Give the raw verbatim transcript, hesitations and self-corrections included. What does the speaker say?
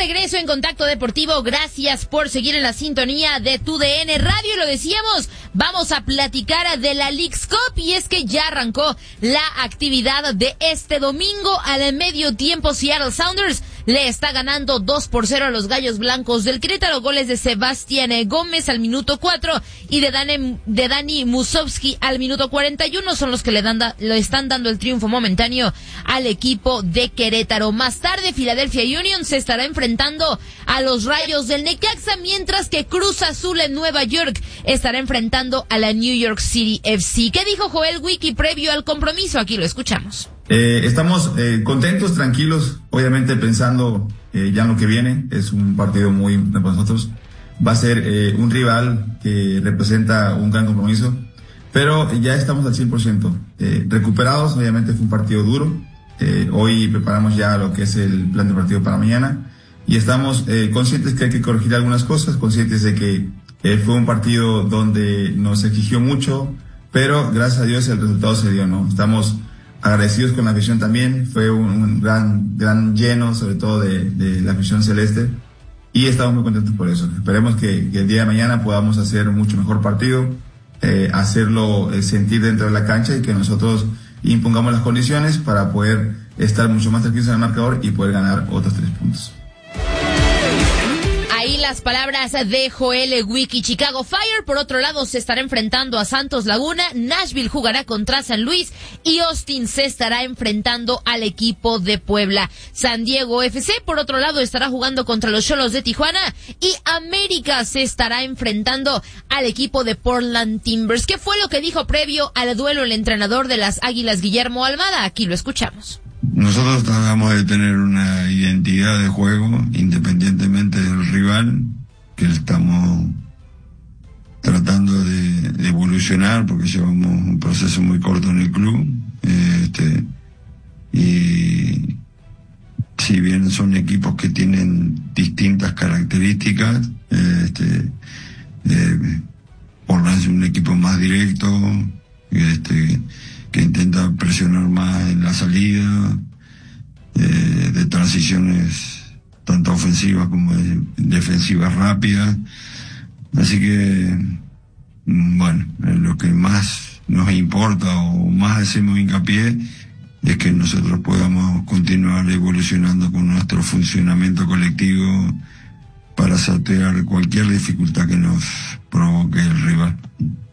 regreso en Contacto Deportivo. Gracias por seguir en la sintonía de tu D N Radio. Y lo decíamos, vamos a platicar de la Leagues Cup, y es que ya arrancó la actividad de este domingo. Al medio tiempo, Seattle Sounders le está ganando dos por cero a los Gallos Blancos del Querétaro. Goles de Sebastián Gómez al minuto cuatro y de Dani, de Dani Musovski al minuto cuarenta y uno son los que le, dan, le están dando el triunfo momentáneo al equipo de Querétaro. Más tarde, Philadelphia Union se estará enfrentando a los Rayos del Necaxa, mientras que Cruz Azul en Nueva York estará enfrentando a la New York City F C. ¿Qué dijo Joel Wiki previo al compromiso? Aquí lo escuchamos. Eh, estamos eh, contentos, tranquilos, obviamente pensando eh, ya en lo que viene. Es un partido muy para nosotros. Va a ser eh, un rival que representa un gran compromiso, pero ya estamos al cien por ciento eh, recuperados. Obviamente fue un partido duro. Eh, hoy preparamos ya lo que es el plan de partido para mañana y estamos eh, conscientes que hay que corregir algunas cosas, conscientes de que eh, fue un partido donde nos exigió mucho, pero gracias a Dios el resultado se dio, ¿no? Estamos agradecidos con la afición también. Fue un, un gran gran lleno, sobre todo de, de la afición celeste, y estamos muy contentos por eso. Esperemos que, que el día de mañana podamos hacer un mucho mejor partido, eh, hacerlo eh, sentir dentro de la cancha y que nosotros impongamos las condiciones para poder estar mucho más tranquilos en el marcador y poder ganar otros tres puntos. Ahí las palabras de Joel Wiki. Chicago Fire, por otro lado, se estará enfrentando a Santos Laguna. Nashville jugará contra San Luis y Austin se estará enfrentando al equipo de Puebla. San Diego F C, por otro lado, estará jugando contra los Xolos de Tijuana y América se estará enfrentando al equipo de Portland Timbers. ¿Qué fue lo que dijo previo al duelo el entrenador de las Águilas, Guillermo Almada? Aquí lo escuchamos. Nosotros tratamos de tener una identidad de juego independientemente del rival, que estamos tratando de, de evolucionar porque llevamos un proceso muy corto en el club, este, y si bien son equipos que tienen distintas características, este, eh, Portland es un equipo más directo, este, que intenta presionar más en la salida, eh, de transiciones tanto ofensivas como de, defensivas rápidas. Así que, bueno, lo que más nos importa o más hacemos hincapié es que nosotros podamos continuar evolucionando con nuestro funcionamiento colectivo para sortear cualquier dificultad que nos provoque el rival.